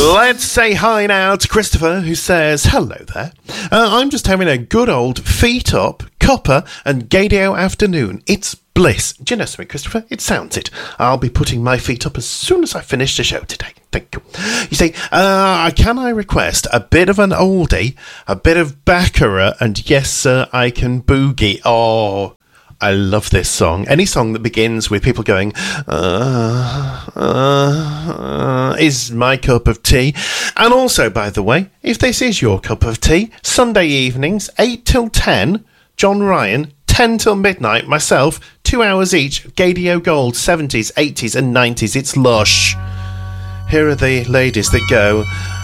Let's say hi now to Christopher, who says, hello there. I'm just having a good old feet up, copper and gadio afternoon. It's bliss. Do you know something, Christopher? It sounds it. I'll be putting my feet up as soon as I finish the show today. Thank you. You see, can I request a bit of an oldie, a bit of Baccarat, and yes, sir, I can boogie. Oh, I love this song. Any song that begins with people going, is my cup of tea. And also, by the way, if this is your cup of tea, Sunday evenings, 8 till 10, John Ryan, 10 till midnight, myself, 2 hours each, Gadio Gold, 70s, 80s and 90s. It's lush. Here are the ladies that go,